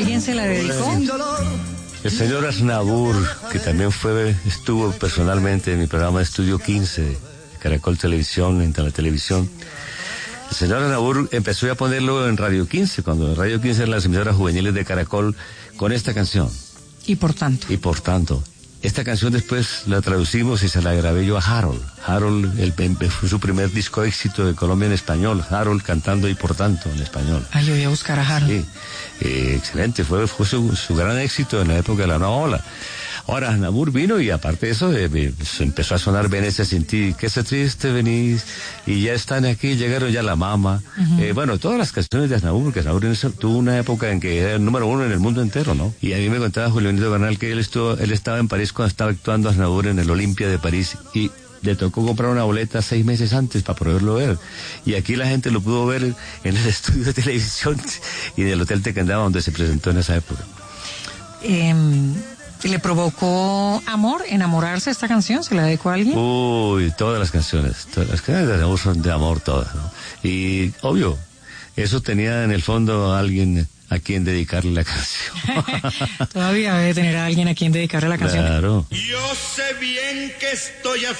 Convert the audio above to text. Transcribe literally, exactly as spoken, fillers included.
quién se la dedicó? El señor Aznavour, que también fue, estuvo personalmente en mi programa de Estudio quince, de Caracol Televisión, en la televisión. El señor Aznavour empezó a ponerlo en Radio quince, cuando en Radio quince eran las emisoras juveniles de Caracol, con esta canción. Y por tanto. Y por tanto. Esta canción después la traducimos y se la grabé yo a Harold. Harold, el, fue su primer disco éxito de Colombia en español. Harold cantando y por tanto en español. Ah, yo voy a buscar a Harold. Sí, eh, excelente. Fue, fue su, su gran éxito en la época de la nueva ola. Ahora, Aznavour vino y aparte de eso, eh, eh, empezó a sonar Venecia sin ti, que se triste venís, y ya están aquí, llegaron ya la mama. Uh-huh. Eh, bueno, todas las canciones de Aznavour, porque Aznavour tuvo una época en que era el número uno en el mundo entero, ¿no? Y a mí me contaba Julio Benito Bernal que él estuvo, él estaba en París cuando estaba actuando Aznavour en el Olimpia de París, y le tocó comprar una boleta seis meses antes para poderlo ver. Y aquí la gente lo pudo ver en el estudio de televisión y del Hotel Tequendama, donde se presentó en esa época. Eh... ¿Le provocó amor, enamorarse esta canción? ¿Se la dedicó a alguien? Uy, todas las canciones, todas las canciones de amor son de amor todas, ¿no? Y, obvio, eso tenía en el fondo a alguien a quien dedicarle la canción. Todavía debe tener a alguien a quien dedicarle la canción. Claro. Yo sé bien que estoy